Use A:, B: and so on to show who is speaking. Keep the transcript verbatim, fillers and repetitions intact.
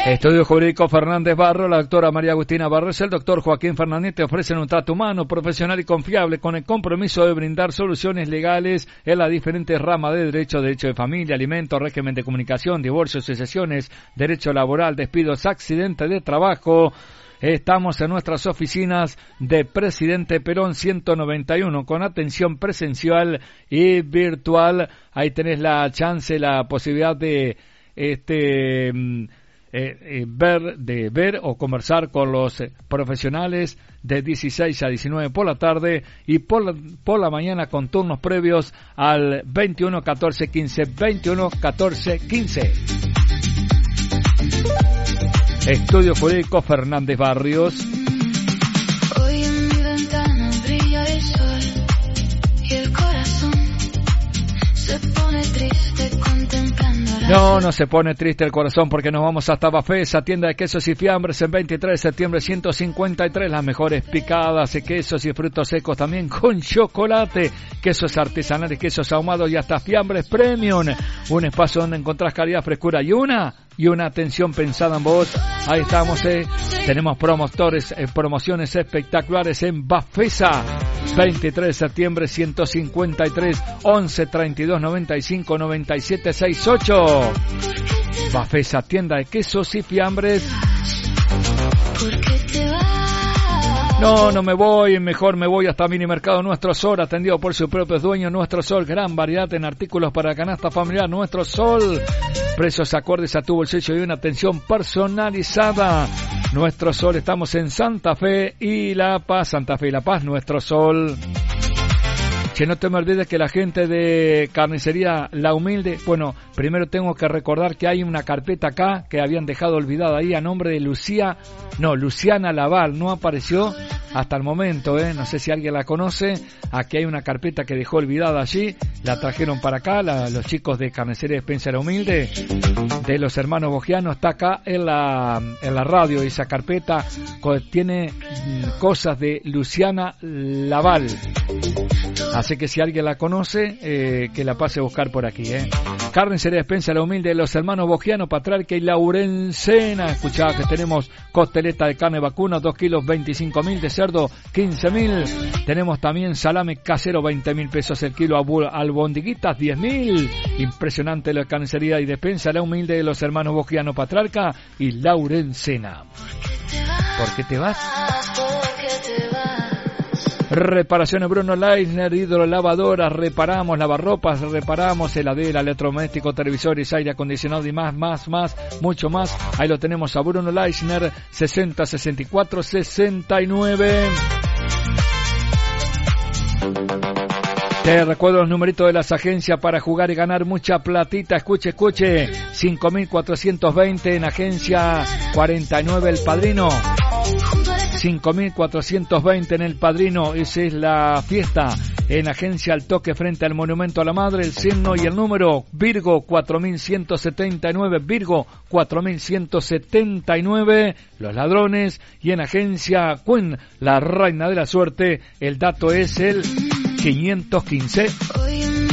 A: Estudio Jurídico Fernández Barro, la doctora María Agustina Barros, el doctor Joaquín Fernández te ofrecen un trato humano, profesional y confiable con el compromiso de brindar soluciones legales en las diferentes ramas de derecho, derecho de familia, alimentos, régimen de comunicación, divorcio, sucesiones, derecho laboral, despidos, accidentes de trabajo. Estamos en nuestras oficinas de Presidente Perón ciento noventa y uno con atención presencial y virtual. Ahí tenés la chance, la posibilidad de este Eh, eh, ver, de ver o conversar con los eh, profesionales de dieciséis a diecinueve por la tarde y por la, por la mañana con turnos previos al veintiuno catorce quince, veintiuno catorce quince. Estudio Jurídico Fernández Barrios.
B: Hoy en mi ventana brilla el sol y el corazón se pone triste contemplando.
A: No, no se pone triste el corazón porque nos vamos hasta Bafesa, tienda de quesos y fiambres en veintitrés de septiembre ciento cincuenta y tres, las mejores picadas de quesos y frutos secos también con chocolate, quesos artesanales, quesos ahumados y hasta fiambres premium, un espacio donde encontrás calidad, frescura y una y una atención pensada en vos. Ahí estamos, eh. tenemos promotores, eh, promociones espectaculares en Bafesa. veintitrés de septiembre ciento cincuenta y tres, once treinta y dos noventa y cinco noventa y siete sesenta y ocho. Bafesa, tienda de quesos y fiambres. No, no me voy, mejor me voy hasta Minimercado Nuestro Sol, atendido por sus propios dueños. Nuestro Sol, gran variedad en artículos para canasta familiar. Nuestro Sol, precios acordes a tu bolsillo y una atención personalizada. Nuestro Sol, estamos en Santa Fe y La Paz. Santa Fe y La Paz, Nuestro Sol. Che, no te me olvides que la gente de Carnicería La Humilde, bueno, primero tengo que recordar que hay una carpeta acá que habían dejado olvidada ahí a nombre de Lucía, no, Luciana Laval, no apareció hasta el momento, eh, no sé si alguien la conoce. Aquí hay una carpeta que dejó olvidada allí, la trajeron para acá, la, los chicos de Carnicería Despensa La Humilde, de los hermanos Bogianos, está acá en la, en la radio. Esa carpeta tiene cosas de Luciana Laval. Así que si alguien la conoce, eh, que la pase a buscar por aquí, eh. Carnicería Despensa La Humilde de los hermanos Bogiano, Patriarca y Laurencena. Escuchá que tenemos costeleta de carne vacuna, dos kilos, veinticinco mil, de cerdo, quince mil. Tenemos también salame casero, veinte mil pesos el kilo, albondiguitas, diez mil. Impresionante la Carnicería y Despensa La Humilde de los hermanos Bogiano, Patriarca y Laurencena. ¿Por qué te vas? Reparaciones Bruno Leisner, hidrolavadoras, reparamos lavarropas, reparamos heladera, electrodoméstico, televisores, aire acondicionado y más, más, más, mucho más. Ahí lo tenemos a Bruno Leisner, sesenta sesenta y cuatro sesenta y nueve. Te recuerdo los numeritos de las agencias para jugar y ganar mucha platita. Escuche, escuche, cinco mil cuatrocientos veinte en agencia cuarenta y nueve El Padrino. cinco mil cuatrocientos veinte en El Padrino, esa es la fiesta. En agencia Al Toque frente al Monumento a la Madre, el signo y el número Virgo cuatro mil ciento setenta y nueve, Virgo cuatro mil ciento setenta y nueve, los ladrones. Y en agencia Queen, la reina de la suerte, el dato es el quinientos quince.